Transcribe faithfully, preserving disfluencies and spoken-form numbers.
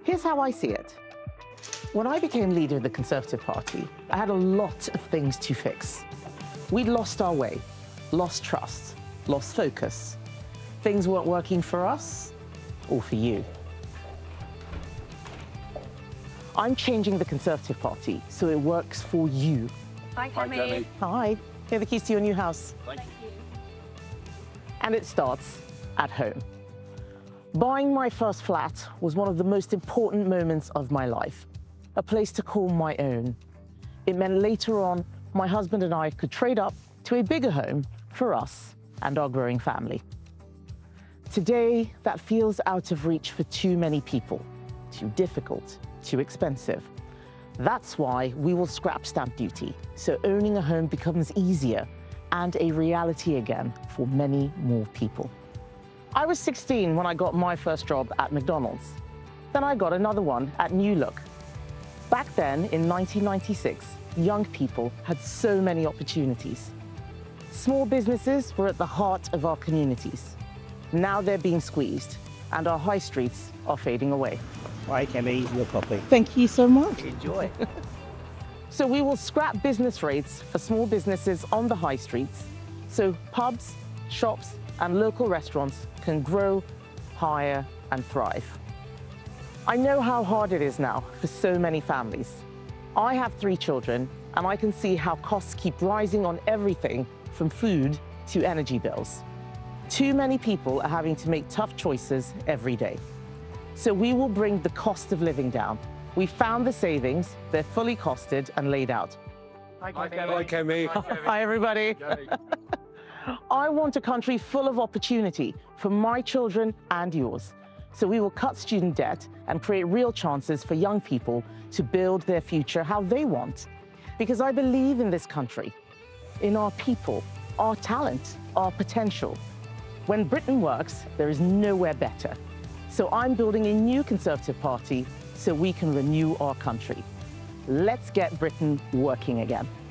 Here's how I see it. When I became leader of the Conservative Party, I had a lot of things to fix. We'd lost our way, lost trust, lost focus. Things weren't working for us or for you. I'm changing the Conservative Party so it works for you. Hi, Kemi. Hi, Kemi. Hi, here are the keys to your new house. Thank you. And it starts at home. Buying my first flat was one of the most important moments of my life, a place to call my own. It meant later on, my husband and I could trade up to a bigger home for us and our growing family. Today, that feels out of reach for too many people, too difficult, too expensive. That's why we will scrap stamp duty, so owning a home becomes easier and a reality again for many more people. I was sixteen when I got my first job at McDonald's. Then I got another one at New Look. Back then, in nineteen ninety-six, young people had so many opportunities. Small businesses were at the heart of our communities. Now they're being squeezed, and our high streets are fading away. Hi, Kemi, your coffee. Thank you so much. Enjoy. So we will scrap business rates for small businesses on the high streets, so pubs, shops, and local restaurants can grow, hire, and thrive. I know how hard it is now for so many families. I have three children, and I can see how costs keep rising on everything from food to energy bills. Too many people are having to make tough choices every day. So we will bring the cost of living down. We found the savings, they're fully costed and laid out. Hi, Kemi. Hi, Kemi. Hi, everybody. I want a country full of opportunity for my children and yours. So we will cut student debt and create real chances for young people to build their future how they want. Because I believe in this country, in our people, our talent, our potential. When Britain works, there is nowhere better. So I'm building a new Conservative Party so we can renew our country. Let's get Britain working again.